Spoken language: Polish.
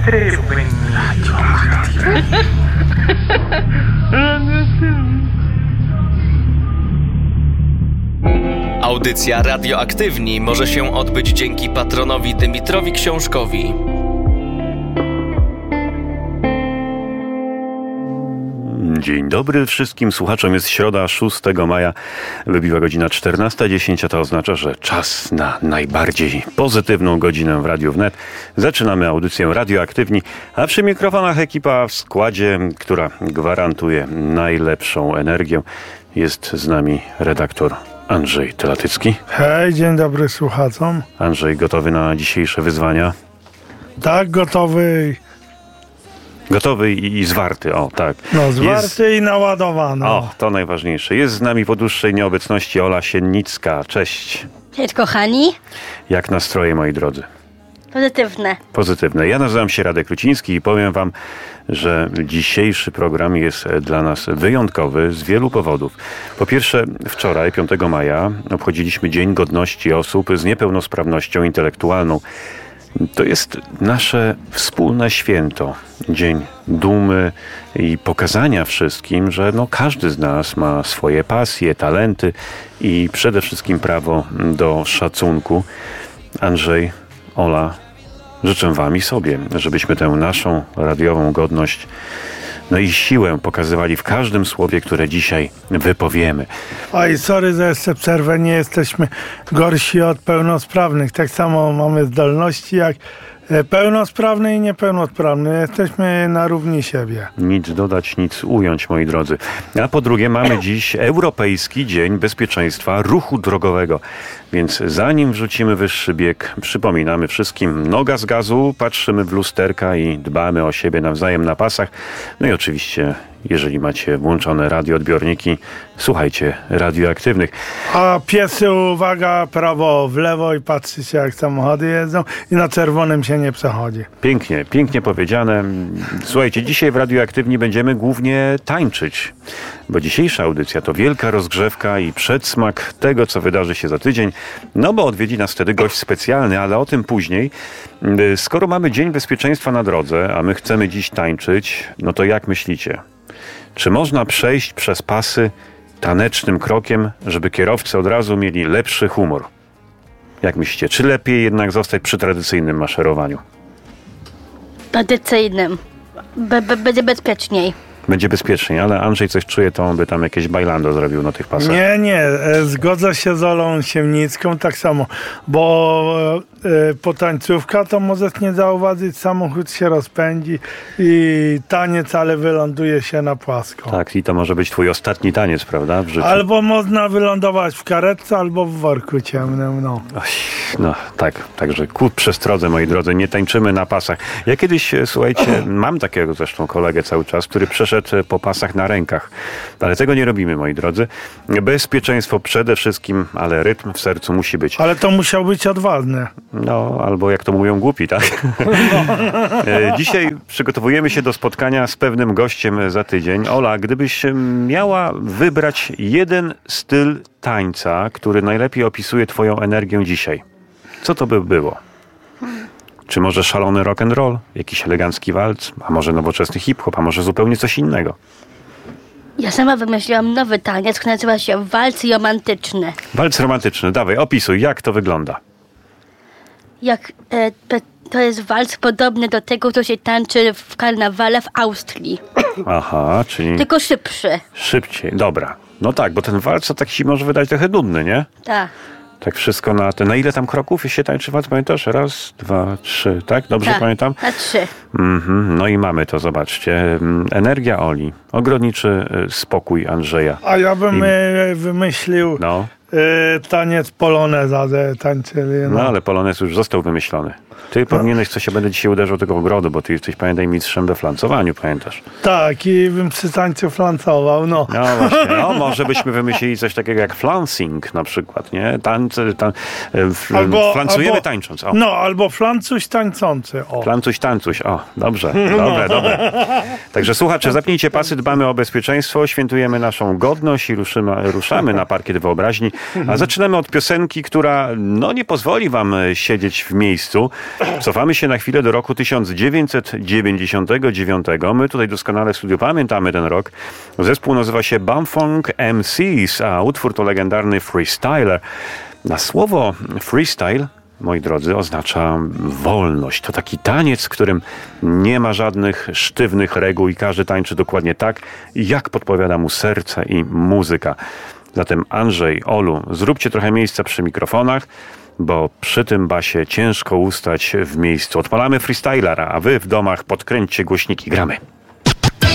Audycja Radioaktywni może się odbyć dzięki patronowi Dymitrowi Książkowi. Dzień dobry wszystkim słuchaczom. Jest środa, 6 maja, wybiła godzina 14:10, a to oznacza, że czas na najbardziej pozytywną godzinę w Radiu Wnet. Zaczynamy audycję Radioaktywni, a przy mikrofonach ekipa w składzie, która gwarantuje najlepszą energię. Jest z nami redaktor Andrzej Tylatycki. Hej, dzień dobry słuchaczom. Andrzej, gotowy na dzisiejsze wyzwania? Tak, gotowy. Gotowy i zwarty, o tak. No, zwarty i naładowany. O, to najważniejsze. Jest z nami po dłuższej nieobecności Ola Siennicka. Cześć. Cześć kochani. Jak nastroje, moi drodzy? Pozytywne. Pozytywne. Ja nazywam się Radek Ruciński i powiem wam, że dzisiejszy program jest dla nas wyjątkowy z wielu powodów. Po pierwsze, wczoraj, 5 maja, obchodziliśmy Dzień Godności Osób z Niepełnosprawnością Intelektualną. To jest nasze wspólne święto. Dzień dumy i pokazania wszystkim, że każdy z nas ma swoje pasje, talenty i przede wszystkim prawo do szacunku. Andrzej, Ola, życzę wam i sobie, żebyśmy tę naszą radiową godność i siłę pokazywali w każdym słowie, które dzisiaj wypowiemy. Oj, sorry, że jeszcze przerwę. Nie jesteśmy gorsi od pełnosprawnych. Tak samo mamy zdolności jak pełnosprawny i niepełnosprawny. Jesteśmy na równi siebie. Nic dodać, nic ująć, moi drodzy. A po drugie, mamy dziś Europejski Dzień Bezpieczeństwa Ruchu Drogowego. Więc zanim wrzucimy wyższy bieg, przypominamy wszystkim: noga z gazu, patrzymy w lusterka i dbamy o siebie nawzajem na pasach. No i oczywiście, jeżeli macie włączone radioodbiorniki, słuchajcie radioaktywnych. A piesy, uwaga, prawo w lewo i patrzycie, jak samochody jeżdżą i na czerwonym się nie przechodzi. Pięknie, pięknie powiedziane. Słuchajcie, dzisiaj w Radioaktywni będziemy głównie tańczyć, bo dzisiejsza audycja to wielka rozgrzewka i przedsmak tego, co wydarzy się za tydzień. No bo odwiedzi nas wtedy gość specjalny, ale o tym później. Skoro mamy Dzień Bezpieczeństwa na drodze, a my chcemy dziś tańczyć, no to jak myślicie? Czy można przejść przez pasy tanecznym krokiem, żeby kierowcy od razu mieli lepszy humor? Jak myślicie? Czy lepiej jednak zostać przy tradycyjnym maszerowaniu? Tradycyjnym. Będzie bezpieczniej. Będzie bezpieczniej, ale Andrzej coś czuje, to on by tam jakieś bailando zrobił na tych pasach. Nie, zgodzę się z Olą Siemnicką tak samo, bo potańcówka to możesz nie zauważyć, samochód się rozpędzi i taniec, ale wyląduje się na płasko. Tak, i to może być twój ostatni taniec, prawda, w życiu? Albo można wylądować w karetce, albo w worku ciemnym, No tak, także ku przestrodze, moi drodzy, nie tańczymy na pasach. Ja kiedyś, słuchajcie, mam takiego zresztą kolegę cały czas, który przeszedł po pasach na rękach. Ale tego nie robimy, moi drodzy. Bezpieczeństwo przede wszystkim, ale rytm w sercu musi być. Ale to musiał być odważny. No, albo jak to mówią, głupi, tak? Dzisiaj przygotowujemy się do spotkania z pewnym gościem za tydzień. Ola, gdybyś miała wybrać jeden styl tańca, który najlepiej opisuje twoją energię dzisiaj, co to by było? Czy może szalony rock and roll, jakiś elegancki walc, a może nowoczesny hip-hop, a może zupełnie coś innego? Ja sama wymyśliłam nowy taniec, który nazywa się walc romantyczny. Walc romantyczny, dawaj, opisuj, jak to wygląda. To jest walc podobny do tego, co się tańczy w karnawale w Austrii. Aha, czyli... Tylko szybszy. Szybciej, dobra. No tak, bo ten walc to tak się może wydać trochę nudny, nie? Tak. Tak wszystko na ile tam kroków się tańczy walc, pamiętasz? 1, 2, 3, tak? Dobrze pamiętam? Na 3. No i mamy to, zobaczcie. Energia Oli, ogrodniczy spokój Andrzeja. A ja bym wymyślił taniec poloneza, tańczyli. No ale polonez już został wymyślony. Ty powinieneś, co się będę dzisiaj uderzał tego ogrodu, bo ty jesteś, pamiętaj, mistrzem we flancowaniu, pamiętasz? Tak, i bym przy tańcu flancował, No właśnie, może byśmy wymyślili coś takiego jak flancing na przykład, nie? Flancujemy tańcząc. O. No, albo flancuś tańczący. O. Flancuś tańcuś, o, dobrze, dobre. Także słuchacze, zapnijcie pasy, dbamy o bezpieczeństwo, świętujemy naszą godność i ruszamy na parkiet wyobraźni. A zaczynamy od piosenki, która nie pozwoli wam siedzieć w miejscu. Cofamy się na chwilę do roku 1999. My tutaj doskonale w studiu pamiętamy ten rok. Zespół nazywa się Bumfunk MCs, a utwór to legendarny Freestyler. Na słowo freestyle, moi drodzy, oznacza wolność. To taki taniec, w którym nie ma żadnych sztywnych reguł i każdy tańczy dokładnie tak, jak podpowiada mu serce i muzyka. Zatem Andrzej, Olu, zróbcie trochę miejsca przy mikrofonach, bo przy tym basie ciężko ustać w miejscu. Odpalamy freestylera, a wy w domach podkręćcie głośniki, gramy.